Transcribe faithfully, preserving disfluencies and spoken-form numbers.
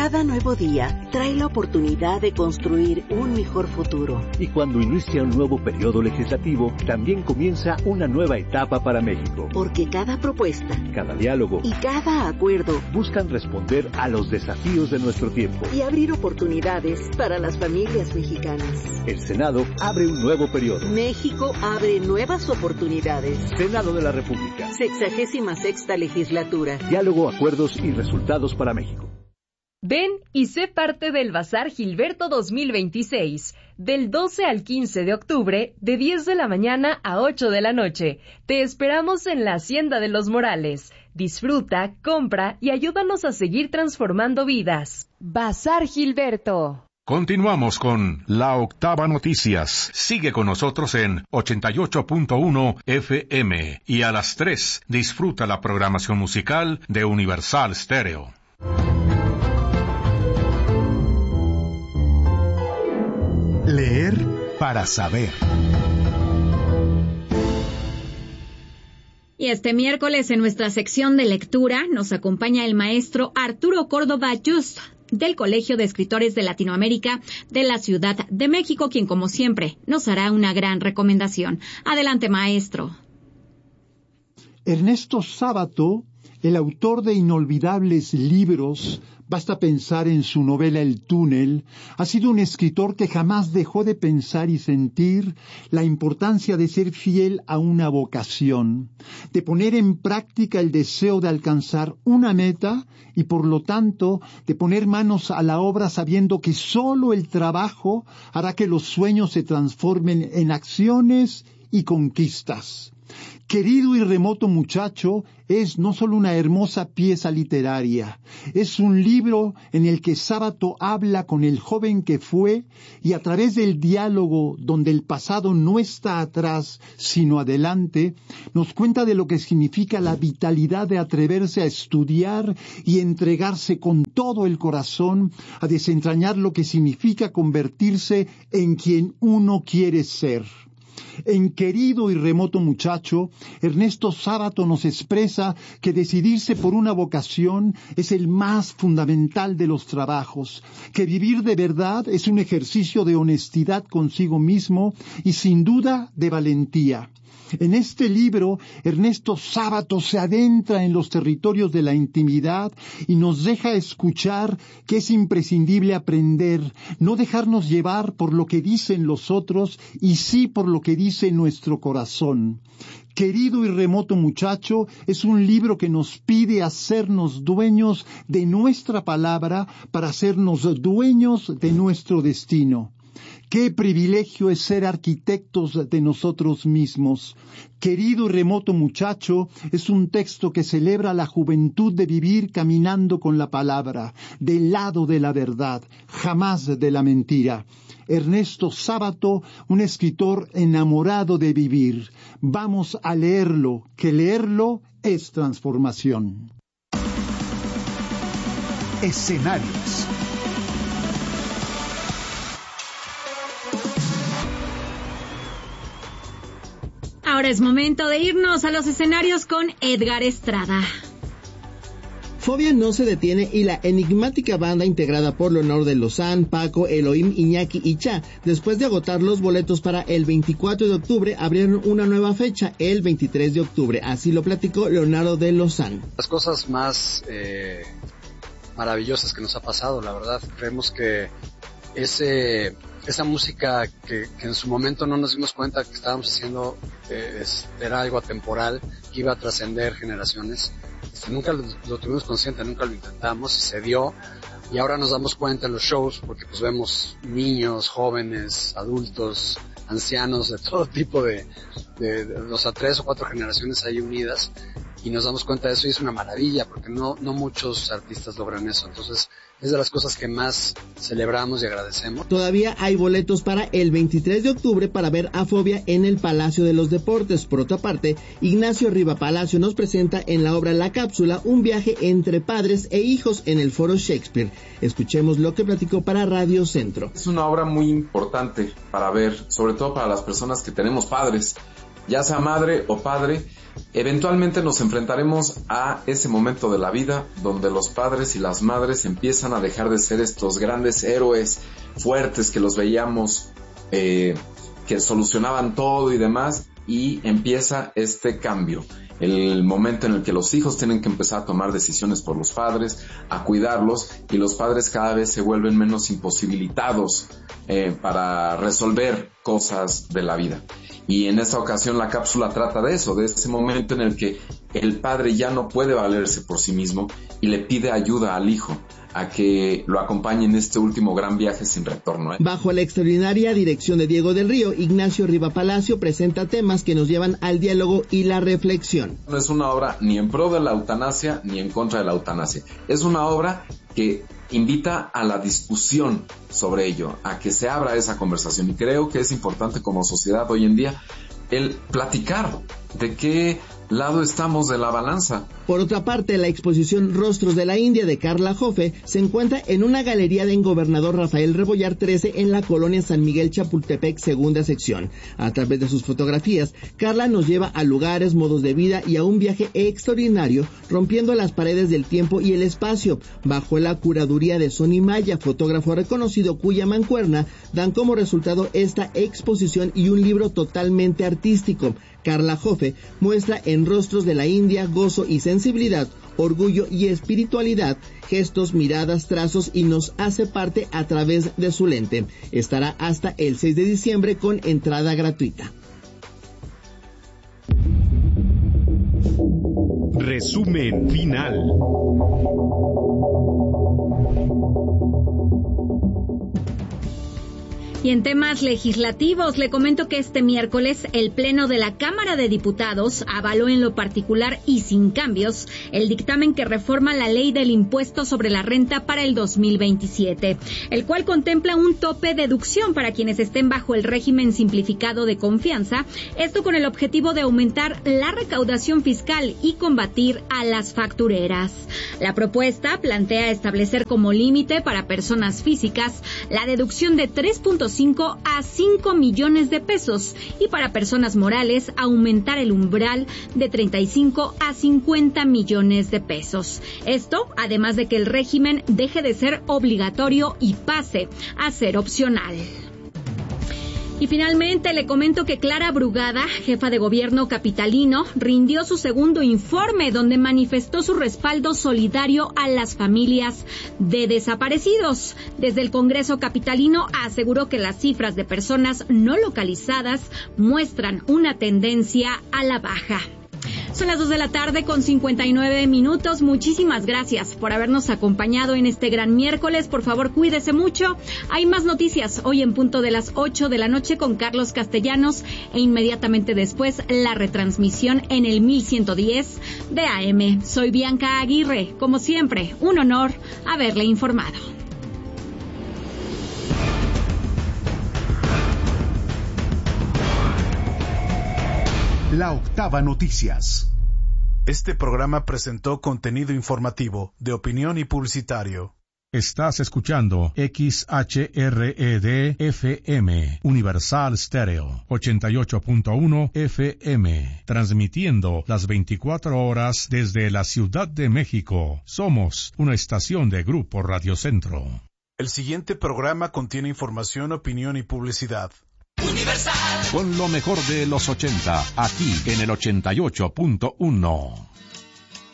Cada nuevo día trae la oportunidad de construir un mejor futuro. Y cuando inicia un nuevo periodo legislativo, también comienza una nueva etapa para México. Porque cada propuesta, cada diálogo y cada acuerdo buscan responder a los desafíos de nuestro tiempo y abrir oportunidades para las familias mexicanas. El Senado abre un nuevo periodo. México abre nuevas oportunidades. Senado de la República. Sexagésima sexta legislatura. Diálogo, acuerdos y resultados para México. Ven y sé parte del Bazar Gilberto dos mil veintiséis, del doce al quince de octubre, de diez de la mañana a ocho de la noche. Te esperamos en la Hacienda de los Morales. Disfruta, compra y ayúdanos a seguir transformando vidas. Bazar Gilberto. Continuamos con La Octava Noticias. Sigue con nosotros en ochenta y ocho punto uno F M y a las tres disfruta la programación musical de Universal Stereo. Leer para saber. Y este miércoles en nuestra sección de lectura nos acompaña el maestro Arturo Córdoba Just del Colegio de Escritores de Latinoamérica de la Ciudad de México, quien como siempre nos hará una gran recomendación. Adelante, maestro. Ernesto Sábato, el autor de inolvidables libros, basta pensar en su novela El túnel, ha sido un escritor que jamás dejó de pensar y sentir la importancia de ser fiel a una vocación, de poner en práctica el deseo de alcanzar una meta y por lo tanto de poner manos a la obra sabiendo que solo el trabajo hará que los sueños se transformen en acciones y conquistas. Querido y remoto muchacho es no solo una hermosa pieza literaria, es un libro en el que Sábato habla con el joven que fue y a través del diálogo donde el pasado no está atrás sino adelante, nos cuenta de lo que significa la vitalidad de atreverse a estudiar y entregarse con todo el corazón a desentrañar lo que significa convertirse en quien uno quiere ser. En Querido y remoto muchacho, Ernesto Sábato nos expresa que decidirse por una vocación es el más fundamental de los trabajos, que vivir de verdad es un ejercicio de honestidad consigo mismo y sin duda de valentía. En este libro, Ernesto Sábato se adentra en los territorios de la intimidad y nos deja escuchar que es imprescindible aprender, no dejarnos llevar por lo que dicen los otros y sí por lo que dice nuestro corazón. Querido y remoto muchacho es un libro que nos pide hacernos dueños de nuestra palabra para hacernos dueños de nuestro destino. Qué privilegio es ser arquitectos de nosotros mismos. Querido y remoto muchacho es un texto que celebra la juventud de vivir caminando con la palabra, del lado de la verdad, jamás de la mentira. Ernesto Sábato, un escritor enamorado de vivir. Vamos a leerlo, que leerlo es transformación. Escenarios. Ahora es momento de irnos a los escenarios con Edgar Estrada. Fobia no se detiene y la enigmática banda integrada por Leonardo de Lozán, Paco, Elohim, Iñaki y Cha, después de agotar los boletos para el veinticuatro de octubre, abrieron una nueva fecha, el veintitrés de octubre. Así lo platicó Leonardo de Lozán. Las cosas más eh, maravillosas que nos ha pasado, la verdad. Creemos que ese... esa música que, que en su momento no nos dimos cuenta que estábamos haciendo eh, es, era algo atemporal, que iba a trascender generaciones. Este, nunca lo, lo tuvimos consciente, nunca lo intentamos y se dio. Y ahora nos damos cuenta en los shows porque pues vemos niños, jóvenes, adultos, ancianos, de todo tipo de, de, de o sea, tres o cuatro generaciones ahí unidas. Y nos damos cuenta de eso y es una maravilla porque no, no muchos artistas logran eso. Entonces, es de las cosas que más celebramos y agradecemos. Todavía hay boletos para el veintitrés de octubre para ver a Fobia en el Palacio de los Deportes. Por otra parte, Ignacio Riva Palacio nos presenta en la obra La Cápsula un viaje entre padres e hijos en el Foro Shakespeare. Escuchemos lo que platicó para Radio Centro. Es una obra muy importante para ver, sobre todo para las personas que tenemos padres, ya sea madre o padre, eventualmente nos enfrentaremos a ese momento de la vida donde los padres y las madres empiezan a dejar de ser estos grandes héroes fuertes que los veíamos, eh, que solucionaban todo y demás, y empieza este cambio. El momento en el que los hijos tienen que empezar a tomar decisiones por los padres, a cuidarlos, y los padres cada vez se vuelven menos imposibilitados eh, para resolver cosas de la vida. Y en esta ocasión la cápsula trata de eso, de ese momento en el que el padre ya no puede valerse por sí mismo y le pide ayuda al hijo a que lo acompañe en este último gran viaje sin retorno, ¿eh? Bajo la extraordinaria dirección de Diego del Río, Ignacio Riva Palacio presenta temas que nos llevan al diálogo y la reflexión. No es una obra ni en pro de la eutanasia ni en contra de la eutanasia. Es una obra que invita a la discusión sobre ello, a que se abra esa conversación. Y creo que es importante como sociedad hoy en día el platicar de qué lado estamos de la balanza. Por otra parte, la exposición Rostros de la India de Carla Joffe se encuentra en una galería de Gobernador Rafael Rebollar trece en la colonia San Miguel Chapultepec, segunda sección. A través de sus fotografías, Carla nos lleva a lugares, modos de vida y a un viaje extraordinario, rompiendo las paredes del tiempo y el espacio, bajo la curaduría de Sonny Maya, fotógrafo reconocido cuya mancuerna dan como resultado esta exposición y un libro totalmente artístico. Carla Joffe muestra en Rostros de la India gozo y sensibilidad, orgullo y espiritualidad, gestos, miradas, trazos, y nos hace parte a través de su lente. Estará hasta el seis de diciembre con entrada gratuita. Resumen final. Y en temas legislativos, le comento que este miércoles el Pleno de la Cámara de Diputados avaló en lo particular y sin cambios el dictamen que reforma la ley del impuesto sobre la renta para el dos mil veintisiete, el cual contempla un tope de deducción para quienes estén bajo el régimen simplificado de confianza, esto con el objetivo de aumentar la recaudación fiscal y combatir a las factureras. La propuesta plantea establecer como límite para personas físicas la deducción de tres punto cinco a cinco millones de pesos y para personas morales aumentar el umbral de treinta y cinco a cincuenta millones de pesos. Esto, además de que el régimen deje de ser obligatorio y pase a ser opcional. Y finalmente le comento que Clara Brugada, jefa de gobierno capitalino, rindió su segundo informe donde manifestó su respaldo solidario a las familias de desaparecidos. Desde el Congreso capitalino aseguró que las cifras de personas no localizadas muestran una tendencia a la baja. Son las dos de la tarde con cincuenta y nueve minutos. Muchísimas gracias por habernos acompañado en este gran miércoles. Por favor, cuídese mucho. Hay más noticias hoy en punto de las ocho de la noche con Carlos Castellanos e inmediatamente después la retransmisión en el mil ciento diez de A M. Soy Bianca Aguirre. Como siempre, un honor haberle informado. La Octava Noticias. Este programa presentó contenido informativo, de opinión y publicitario. Estás escuchando X H R E D F M, Universal Stereo, ochenta y ocho punto uno F M, transmitiendo las veinticuatro horas desde la Ciudad de México. Somos una estación de Grupo Radio Centro. El siguiente programa contiene información, opinión y publicidad. Universal. Con lo mejor de los ochenta, aquí en el ochenta y ocho punto uno.